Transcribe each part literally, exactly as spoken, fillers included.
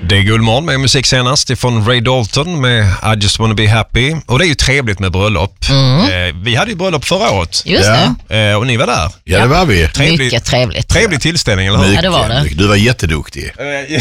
Det är Guldmorgon med musik senast ifrån Ray Dalton med I just wanna be happy. Och det är ju trevligt med bröllop. Mm. Eh, vi hade ju bröllop förra året. Just det. Eh, och ni var där. Ja, det var vi. Trevlig, mycket trevligt. Trevlig tillställning, eller hur? Mycket, ja, det var det. Du var jätteduktig.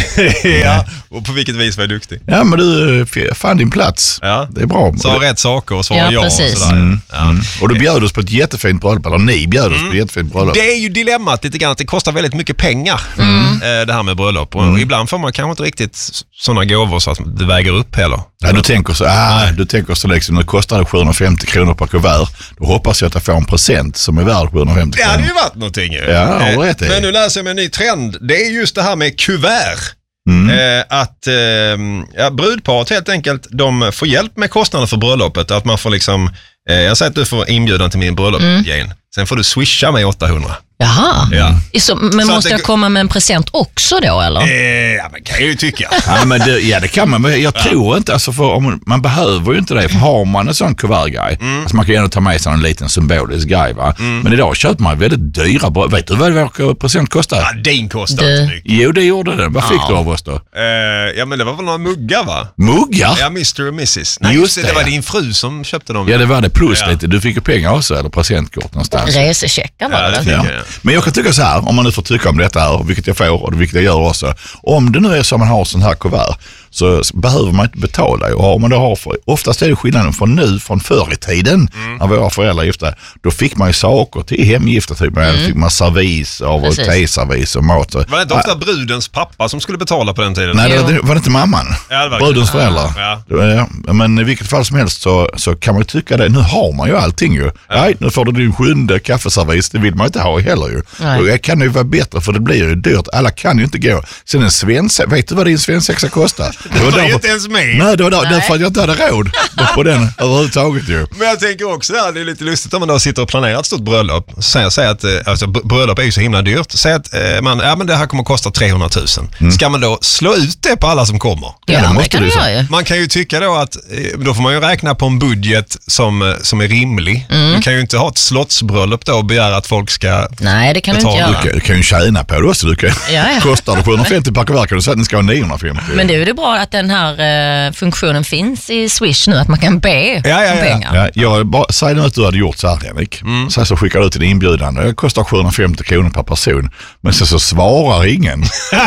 Ja, och på vilket vis var jag duktig? Ja, men du fann din plats. Ja. Det är bra. Sa rätt saker och svarade ja, ja och sådär. Mm. Ja. Mm. Och du bjöd oss på ett jättefint bröllop, eller ni bjöd oss mm. på ett jättefint bröllop. Det är ju dilemmat lite grann att det kostar väldigt mycket pengar, mm. det här med bröllop. Och mm. ibland får man kanske inte riktigt sådana gåvor så att det väger upp heller. Ja, du tänker så, ah, du tänker så liksom, nu kostar det sjuhundrafemtio kronor per kuvert. Då hoppas jag att jag får en present som är värd sjuhundrafemtio kronor. Det hade ju varit någonting ju. Ja, eh, rätt men nu läser jag med en ny trend. Det är just det här med kuvert. Mm. Eh, att eh, ja, brudparet helt enkelt, de får hjälp med kostnaden för bröllopet. Att man får liksom, eh, jag säger att du får inbjudan till min bröllop, mm. Jane. Sen får du swisha mig åttahundra. Jaha, ja. Så, men så måste jag det... komma med en present också då, eller? Eh, ja, men kan jag ju tycka. Ja, men det, ja, det kan man, men jag tror ja. inte, alltså för om, man behöver ju inte det, för har man en sån kuvertgrej, mm. alltså man kan ju ändå ta med sig en liten symbolisk grej, va? Mm. Men idag köper man väldigt dyra bröd. Vet du vad vår present kostar? Ja, din kostar det... inte mycket. Jo, det gjorde den. Vad fick ja. du av oss då? Eh, ja, men det var väl några muggar, va? Muggar? Ja, mister och missus Nej, just det, det var din fru som köpte dem. Ja, det var det, plus ja. lite. Du fick ju pengar också, eller presentkort någonstans. Resecheckar var ja, det. Ja. Jag. Men jag kan tycka så här, om man nu får tycka om detta här, vilket jag får och vilket jag gör också. Om det nu är så man har sån här kuvert, så behöver man inte betala. Och om man då har för, oftast är det skillnaden från nu, från förr i tiden, mm. när våra föräldrar gifta, då fick man ju saker till hemgifta, typ. Man mm. fick man servis och teservis och mat. Var det inte ofta brudens pappa som skulle betala på den tiden? Nej, det var, det var inte mamman. Ja, det var brudens föräldrar. Ja. Ja. Men i vilket fall som helst så, så kan man ju tycka det. Nu har man ju allting ju. Ja. Nej, nu får du din sjunde kaffeservis. Det vill man inte ha heller ju. Nej. Och det kan ju vara bättre, för det blir ju dyrt. Alla kan ju inte gå. Sen en svensexa, vet du vad din svensexa kostar? Det var, det var ju inte ens med. Nej, det var där, därför att jag inte hade råd på den överhuvudtaget ju. Men jag tänker också där, det är lite lustigt om man då sitter och planerar ett stort bröllop. Säger, säger att, alltså bröllop är ju så himla dyrt. Säg att man, ja men det här kommer att kosta trehundratusen. Mm. Ska man då slå ut det på alla som kommer? Ja, ja det måste du säga. Man kan ju tycka då att, då får man ju räkna på en budget som, som är rimlig. Mm. Du kan ju inte ha ett slottsbröllop då och begära att folk ska Nej, det kan betala. du inte göra. Du kan, du kan ju tjäna på det också. Du kan, ja, ja. Kostar det sjuhundrafemtio per kuvert kan du säga att den ska ha niohundrafemtio. Men det är ju det bra att den här eh, funktionen finns i Swish nu, att man kan be ja, ja, ja. om pengar. Ja, jag bara, säg nu att du hade gjort så här, Henrik. Mm. Så, här så skickar du ut en inbjudan. Det kostar sjuhundrafemtio kronor per person. Men sen så svarar ingen.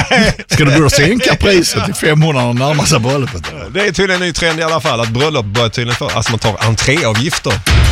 Ska du börja sänka priset till femhundra och närma sig bröllopet? Det är tydligen en ny trend i alla fall, att bröllop börjar tydligen för, alltså man tar entréavgifter.